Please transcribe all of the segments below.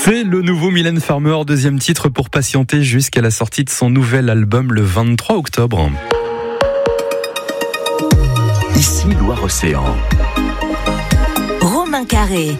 C'est le nouveau Mylène Farmer, deuxième titre pour patienter jusqu'à la sortie de son nouvel album le 23 octobre. Ici Loire-Océan. Romain Carré.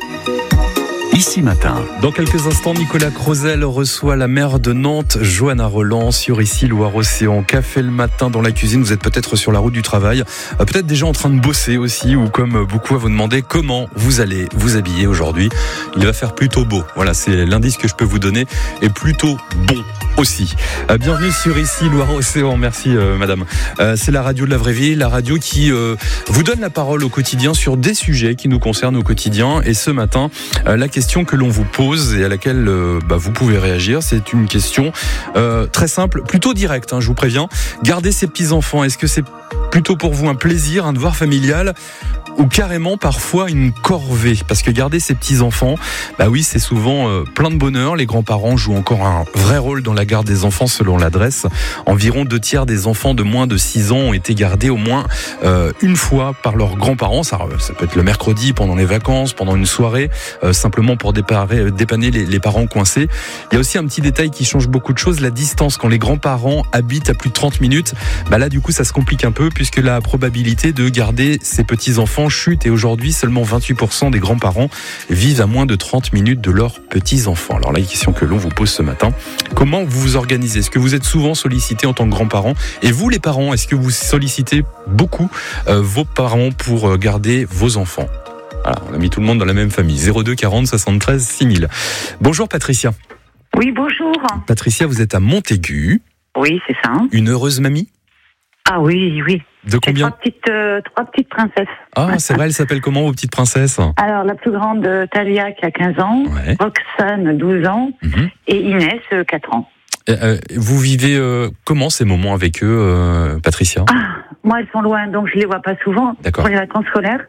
Ici Matin. Dans quelques instants, Nicolas Crozel reçoit la maire de Nantes, Johanna Roland, sur Ici Loire-Océan. Café le matin dans la cuisine, vous êtes peut-être sur la route du travail, peut-être déjà en train de bosser aussi, ou comme beaucoup à vous demander comment vous allez vous habiller aujourd'hui. Il va faire plutôt beau, voilà, c'est l'indice que je peux vous donner, et plutôt bon aussi. Bienvenue sur Ici Loire-Océan, merci madame. C'est la radio de la vraie vie, la radio qui vous donne la parole au quotidien sur des sujets qui nous concernent au quotidien, et ce matin, la question que l'on vous pose et à laquelle vous pouvez réagir, c'est une question très simple, plutôt directe, je vous préviens. Garder ses petits-enfants, est-ce que c'est plutôt pour vous un plaisir, un devoir familial, ou carrément parfois une corvée? Parce que garder ses petits-enfants, oui, c'est souvent plein de bonheur. Les grands-parents jouent encore un vrai rôle dans la garde des enfants selon l'adresse. Environ 2/3 des enfants de moins de 6 ans ont été gardés au moins une fois par leurs grands-parents. Ça peut être le mercredi, pendant les vacances, pendant une soirée, simplement pour dépanner les parents coincés. Il y a aussi un petit détail qui change beaucoup de choses, la distance. Quand les grands-parents habitent à plus de 30 minutes, là du coup ça se complique un peu, puisque la probabilité de garder ses petits-enfants chute, et aujourd'hui seulement 28% des grands-parents vivent à moins de 30 minutes de leurs petits-enfants. Alors la question que l'on vous pose ce matin, comment vous vous organisez? Est-ce que vous êtes souvent sollicité en tant que grands-parents? Et vous les parents, est-ce que vous sollicitez beaucoup vos parents pour garder vos enfants? Voilà, on a mis tout le monde dans la même famille. 02 40 73 6000. Bonjour Patricia. Oui, bonjour. Patricia, vous êtes à Montaigu. Oui, c'est ça. Une heureuse mamie? Ah oui. De combien? Trois petites princesses. Ah, c'est vrai, elles s'appellent comment vos petites princesses? Alors, la plus grande, Talia, qui a 15 ans, ouais. Roxane, 12 ans, et Inès, 4 ans. Vous vivez comment ces moments avec eux, Patricia? Moi, elles sont loin, donc je les vois pas souvent. D'accord. Pour les vacances scolaires.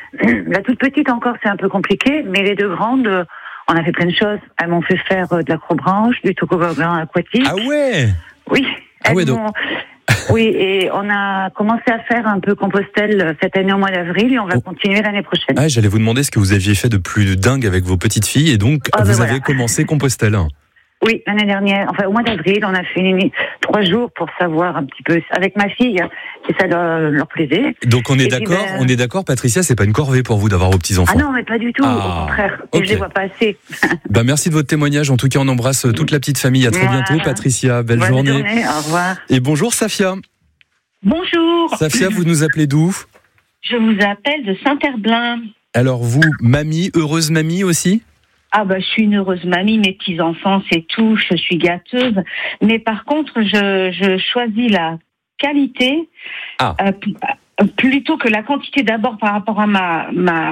La toute petite encore, c'est un peu compliqué, mais les deux grandes, on a fait plein de choses. Elles m'ont fait faire de l'acrobranche, du toboggan aquatique. Ah ouais? Oui. Donc... Oui, et on a commencé à faire un peu Compostelle cette année au mois d'avril, et on va continuer l'année prochaine. Ah, j'allais vous demander ce que vous aviez fait de plus dingue avec vos petites filles, et donc vous avez commencé Compostelle. Oui, l'année dernière, au mois d'avril, on a fait 3 jours pour savoir un petit peu avec ma fille si ça leur plaisait. Donc on est d'accord, Patricia, c'est pas une corvée pour vous d'avoir vos petits-enfants? Ah non, mais pas du tout, au contraire. Okay. Je les vois pas assez. Merci de votre témoignage. En tout cas, on embrasse toute la petite famille. À très bientôt, Patricia. Bonne journée. Au revoir. Et bonjour, Safia. Bonjour. Safia, vous nous appelez d'où? Je vous appelle de Saint-Herblain. Alors vous, mamie, heureuse mamie aussi? Je suis une heureuse mamie, mes petits-enfants, c'est tout, je suis gâteuse. Mais par contre, je choisis la qualité plutôt que la quantité, d'abord par rapport à ma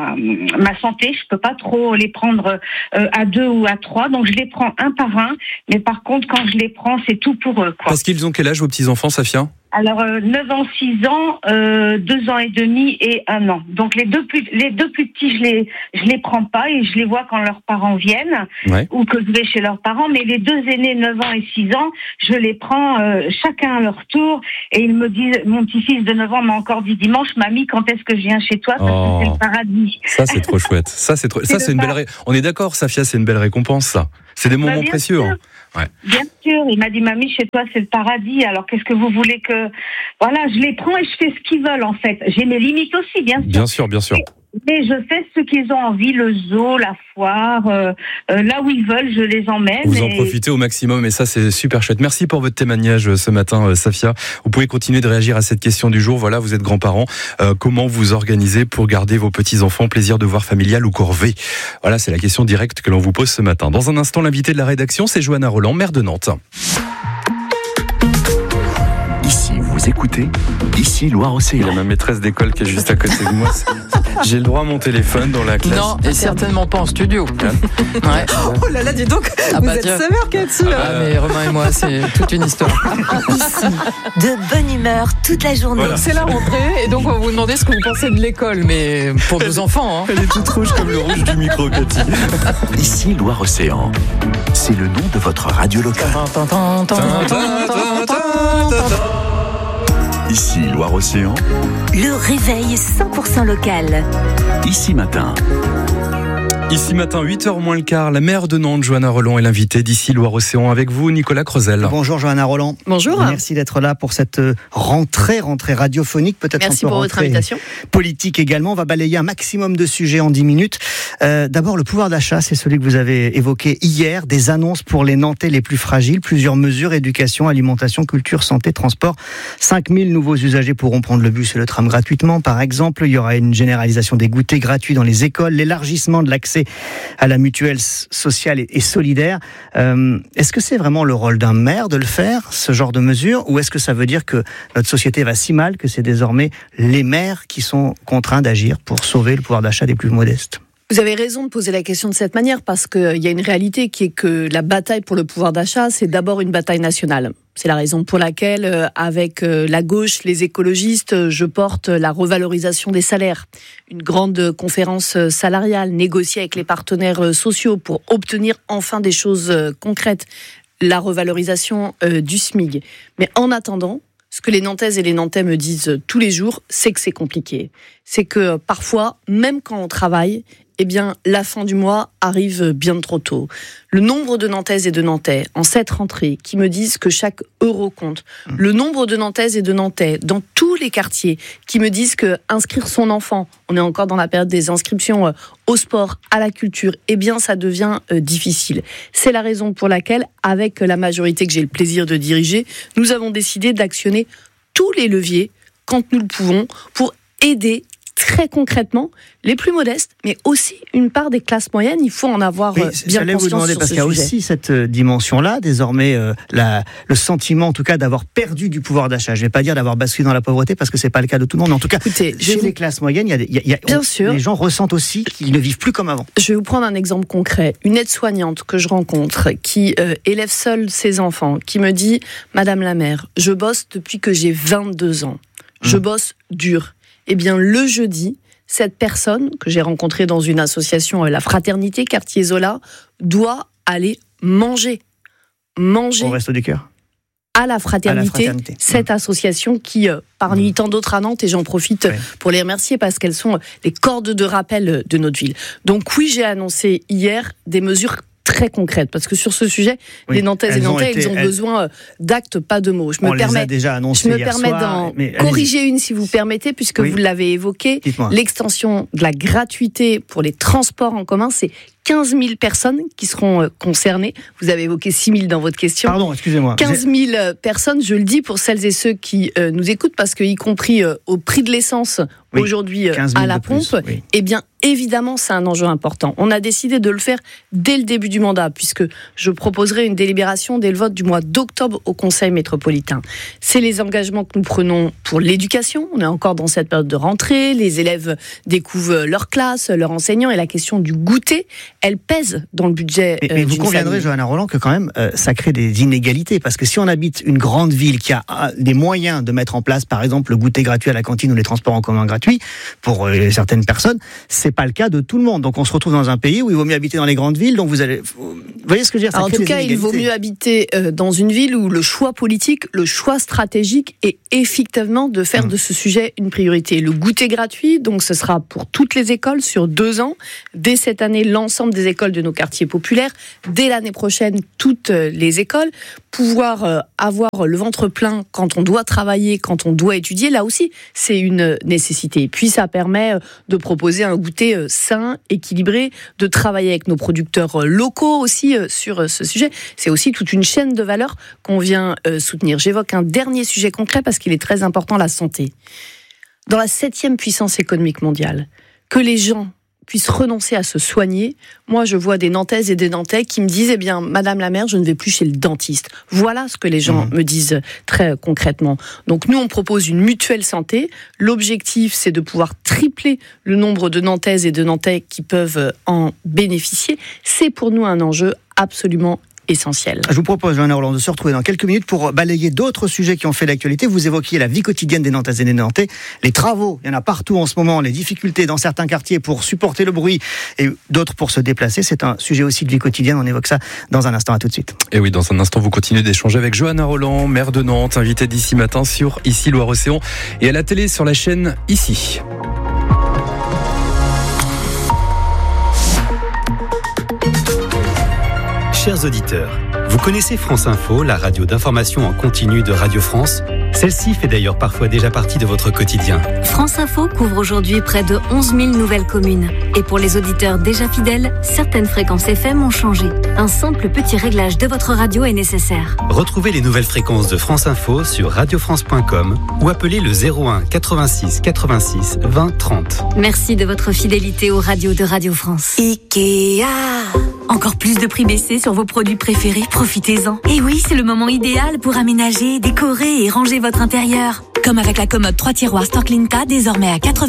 santé. Je peux pas trop les prendre à 2 ou à 3, donc je les prends un par un. Mais par contre, quand je les prends, c'est tout pour eux, quoi. Parce qu'ils ont quel âge, vos petits-enfants, Safia? Alors 9 ans, 6 ans, 2 ans et demi et 1 an. Donc les deux plus petits, je les prends pas, et je les vois quand leurs parents viennent, ou que je vais chez leurs parents. Mais les 2 aînés, 9 ans et 6 ans, je les prends chacun à leur tour, et ils me disent, mon petit-fils de 9 ans m'a encore dit dimanche, mamie, quand est-ce que je viens chez toi, parce que c'est le paradis. Ça c'est trop chouette. Ça c'est une belle on est d'accord, Safia, c'est une belle récompense, ça. C'est des moments précieux. Bien sûr, il m'a dit, mamie, chez toi c'est le paradis, alors qu'est-ce que vous voulez que... Voilà, je les prends et je fais ce qu'ils veulent, en fait. J'ai mes limites aussi, bien sûr. Bien sûr. Mais je fais ce qu'ils ont envie, le zoo, la foire, là où ils veulent, je les emmène. Vous en profitez au maximum, et ça c'est super chouette. Merci pour votre témoignage ce matin, Safia. Vous pouvez continuer de réagir à cette question du jour. Voilà, vous êtes grands-parents. Comment vous organisez pour garder vos petits-enfants? Plaisir de voir familial ou corvée? Voilà, c'est la question directe que l'on vous pose ce matin. Dans un instant, l'invité de la rédaction, c'est Johanna Roland, maire de Nantes. Ici, vous écoutez Ici Loire-Océan. Il y a ma maîtresse d'école qui est juste à côté de moi. J'ai le droit à mon téléphone dans la classe. Non, et certainement pas en studio. Ouais. Oh là là, dis donc, vous êtes sévère, Cathy. Mais Romain et moi, c'est toute une histoire. Ici, de bonne humeur toute la journée. Voilà. C'est la rentrée, et donc on va vous demander ce que vous pensez de l'école, mais pour nos enfants. Elle est toute rouge comme le rouge du micro, Cathy. Ici Loire-Océan, c'est le nom de votre radio locale. Ici Loire-Océan, le réveil 100% local. Ici Matin. Ici matin, 8h moins le quart, la maire de Nantes, Johanna Roland, est l'invitée d'ici Loire-Océan. Avec vous, Nicolas Crozel. Bonjour Johanna Roland. Bonjour. Merci d'être là pour cette rentrée radiophonique. Peut-être merci pour votre invitation. Politique également. On va balayer un maximum de sujets en 10 minutes. D'abord, le pouvoir d'achat, c'est celui que vous avez évoqué hier. Des annonces pour les Nantais les plus fragiles. Plusieurs mesures, éducation, alimentation, culture, santé, transport. 5000 nouveaux usagers pourront prendre le bus et le tram gratuitement. Par exemple, il y aura une généralisation des goûters gratuits dans les écoles, l'élargissement de l'accès à la mutuelle sociale et solidaire. Est-ce que c'est vraiment le rôle d'un maire de le faire, ce genre de mesures, ou est-ce que ça veut dire que notre société va si mal que c'est désormais les maires qui sont contraints d'agir pour sauver le pouvoir d'achat des plus modestes ? Vous avez raison de poser la question de cette manière parce qu'il y a une réalité qui est que la bataille pour le pouvoir d'achat, c'est d'abord une bataille nationale. C'est la raison pour laquelle, avec la gauche, les écologistes, je porte la revalorisation des salaires. Une grande conférence salariale négociée avec les partenaires sociaux pour obtenir enfin des choses concrètes. La revalorisation du SMIC. Mais en attendant, ce que les Nantaises et les Nantais me disent tous les jours, c'est que c'est compliqué. C'est que parfois, même quand on travaille, eh bien, la fin du mois arrive bien trop tôt. Le nombre de Nantaises et de Nantais en cette rentrée qui me disent que chaque euro compte. Le nombre de Nantaises et de Nantais dans tous les quartiers qui me disent que inscrire son enfant, on est encore dans la période des inscriptions au sport, à la culture, eh bien, ça devient difficile. C'est la raison pour laquelle, avec la majorité que j'ai le plaisir de diriger, nous avons décidé d'actionner tous les leviers quand nous le pouvons pour aider très concrètement les plus modestes, mais aussi une part des classes moyennes. Il faut en avoir bien conscience. J'allais vous demander, parce qu'il y a aussi cette dimension-là, désormais, le sentiment, en tout cas, d'avoir perdu du pouvoir d'achat. Je ne vais pas dire d'avoir basculé dans la pauvreté, parce que ce n'est pas le cas de tout le monde. Mais en tout cas, chez les classes moyennes, les gens ressentent aussi qu'ils ne vivent plus comme avant. Je vais vous prendre un exemple concret. Une aide-soignante que je rencontre, qui élève seule ses enfants, qui me dit « Madame la maire, je bosse depuis que j'ai 22 ans. Je bosse dur. » Eh bien, le jeudi, cette personne que j'ai rencontrée dans une association, la Fraternité Quartier Zola, doit aller manger. Au Resto du Cœur. À la Fraternité. Cette association qui, parmi tant d'autres à Nantes, et j'en profite pour les remercier parce qu'elles sont les cordes de rappel de notre ville. Donc oui, j'ai annoncé hier des mesures très concrètes, parce que sur ce sujet, les Nantaises et Nantais, ils ont besoin d'actes, pas de mots. Je me permets d'en corriger une, si vous permettez, puisque vous l'avez évoqué. Dites-moi. L'extension de la gratuité pour les transports en commun, c'est 15 000 personnes qui seront concernées. Vous avez évoqué 6 000 dans votre question. Pardon, excusez-moi. 15 000 personnes, je le dis pour celles et ceux qui nous écoutent, parce que y compris au prix de l'essence, aujourd'hui à la pompe, eh bien évidemment c'est un enjeu important. On a décidé de le faire dès le début du mandat, puisque je proposerai une délibération dès le vote du mois d'octobre au Conseil métropolitain. C'est les engagements que nous prenons pour l'éducation. On est encore dans cette période de rentrée, les élèves découvrent leur classe, leurs enseignants, et la question du goûter, elle pèse dans le budget. Mais vous conviendrez, Johanna Roland, que quand même ça crée des inégalités, parce que si on habite une grande ville qui a des moyens de mettre en place, par exemple, le goûter gratuit à la cantine ou les transports en commun gratuits pour certaines personnes, c'est pas le cas de tout le monde. Donc on se retrouve dans un pays où il vaut mieux habiter dans les grandes villes. Donc vous voyez ce que je veux dire, en tout cas, il vaut mieux habiter dans une ville où le choix politique, le choix stratégique est effectivement de faire de ce sujet une priorité. Le goûter gratuit, donc ce sera pour toutes les écoles sur 2 ans. Dès cette année, l'ensemble des écoles de nos quartiers populaires. Dès l'année prochaine, toutes les écoles. Pouvoir avoir le ventre plein quand on doit travailler, quand on doit étudier, là aussi, c'est une nécessité. Et puis, ça permet de proposer un goûter sain, équilibré, de travailler avec nos producteurs locaux aussi sur ce sujet. C'est aussi toute une chaîne de valeur qu'on vient soutenir. J'évoque un dernier sujet concret parce qu'il est très important, la santé. Dans la 7e puissance économique mondiale, que les gens puissent renoncer à se soigner. Moi, je vois des Nantaises et des Nantais qui me disent, eh bien, Madame la maire, je ne vais plus chez le dentiste. Voilà ce que les gens me disent très concrètement. Donc, nous, on propose une mutuelle santé. L'objectif, c'est de pouvoir tripler le nombre de Nantaises et de Nantais qui peuvent en bénéficier. C'est pour nous un enjeu absolument essentiel. Je vous propose, Johanna Roland, de se retrouver dans quelques minutes pour balayer d'autres sujets qui ont fait l'actualité. Vous évoquiez la vie quotidienne des Nantaises et des Nantais, les travaux, il y en a partout en ce moment, les difficultés dans certains quartiers pour supporter le bruit et d'autres pour se déplacer. C'est un sujet aussi de vie quotidienne, on évoque ça dans un instant. À tout de suite. Et oui, dans un instant, vous continuez d'échanger avec Johanna Roland, maire de Nantes, invitée d'ici matin sur Ici Loire-Océan et à la télé sur la chaîne Ici. Chers auditeurs, vous connaissez France Info, la radio d'information en continu de Radio France? Celle-ci fait d'ailleurs parfois déjà partie de votre quotidien. France Info couvre aujourd'hui près de 11 000 nouvelles communes. Et pour les auditeurs déjà fidèles, certaines fréquences FM ont changé. Un simple petit réglage de votre radio est nécessaire. Retrouvez les nouvelles fréquences de France Info sur radiofrance.com ou appelez le 01 86 86 20 30. Merci de votre fidélité aux radios de Radio France. Ikea. Encore plus de prix baissés sur vos produits préférés, profitez-en. Et oui, c'est le moment idéal pour aménager, décorer et ranger votre intérieur. Comme avec la commode 3 tiroirs Storklinta, désormais à 80.